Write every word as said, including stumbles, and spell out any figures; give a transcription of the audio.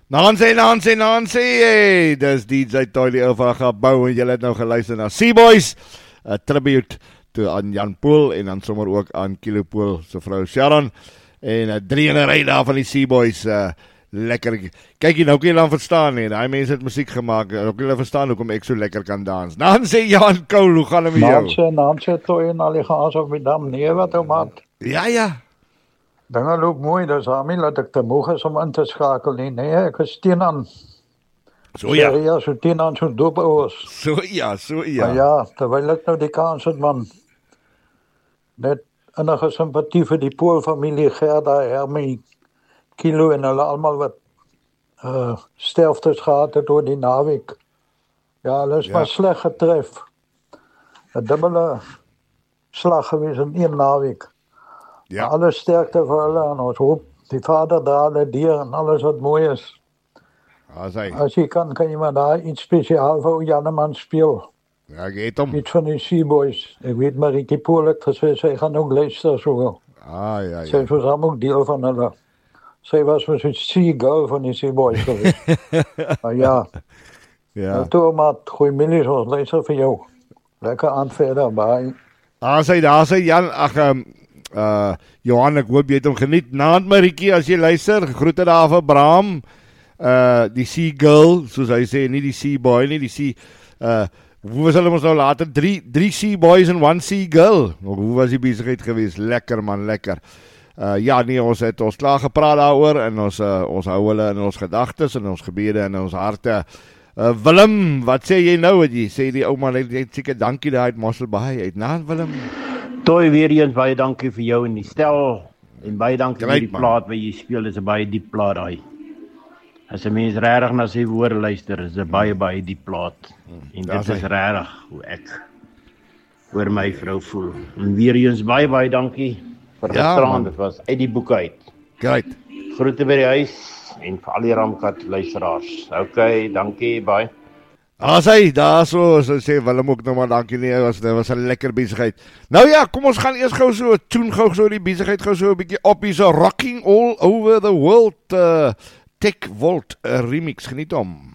Nancy, Nancy, Nancy, hey, dis D J Toy die ou van Gabou en julle het nou geluister na Seaboys, 'n tribute toe aan Jan Pool en dan sommer ook aan Kilo Pool se vrou Sharon en 'n drie in 'n ry daar van die Seaboys, uh, lekker. Kyk jy nou kan jy dan verstaan nie, daai mense het musiek gemaak, nou kan jy verstaan hoekom ek so lekker kan dans. Nancy, Jan Kool, hoe gaan dit met jou? Nancy, Nancy Toy en al die gaas op die dam, nee wat ou maat. Ja, ja. Dinge loop mooi, dis daarmee laat ek te moeg is om in te skakel nie. Nee, ek is teen aan. So ja. Ja, so teen aan so doop ouers. So ja, so ja. Maar ja, terwyl ek nou die kans het man, net enige simpatie vir die Pool-familie, Gerda, Hermie, Kilo en hulle almal wat uh, sterftes gehad het oor die naweek. Ja, hulle is Ja. maar sleg getref. 'n Dubbele slag gewees in een naweek. Ja. Alles sterkte vir hulle en ons hoop die Vader dra hulle deur en alles wat mooi is. As hy. As jy kan, kan jy maar daar iets spesiaal vir Janneman speel. Ja, ek het hom. Iets van die Seaboys. Ek weet Marieke Pool het gesê, sy gaan ook luister so. Ah, ja, Sy ja. was ook deel van hulle. Sy was was een Sea-girl van die Seaboys geweest. Maar ja, Ja. nou toe maar, goeie milies, ons luister vir jou. Lekker aan verder, bye. Daar sê, daar sê Jan, ag, um, uh, Johan, ek hoop jy het hom geniet. Naand Marieke, as jy luister, groete daar vir Bram, uh, die Sea Girl, soos hy sê, nie die Sea Boy nie, die Sea, uh, hoe was hulle ons nou later, drie, drie Sea Boys en one Sea Girl, hoe was die besigheid geweest, lekker man, lekker. Uh, ja, nee, ons het ons klaar gepraat daaroor, en ons, uh, ons hou hulle in ons gedagtes, en ons gebede, en ons harte. Uh, Willem, wat sê jy nou, het jy, sê die ouma, jy het seker dankie daar uit Mosselbaai, uit Naand Willem. Toy, weer eens baie dankie vir jou en die stel en baie dankie Great, vir die man. plaat wat jy speel, is 'n baie diep plaat daai. As 'n mens regtig na sy woorde luister, is 'n baie baie diep plaat. En daar dit is is regtig hoe ek oor my vrou voel. En weer eens baie baie dankie vir Ja, gisterand, man. dit was uit die boek uit. Great. Groete by die huis en vir al die Ramkat luisteraars. OK, dankie, bye. As hy, daar so, so sê Willem ook nou maar dankie nie, dit was, dit was 'n lekker besigheid. Nou ja, kom ons gaan eers gou so, tune gou so die besigheid gou so 'n bietjie op, hier so Rocking All Over the World, uh, Tech Volt uh, remix, geniet hom.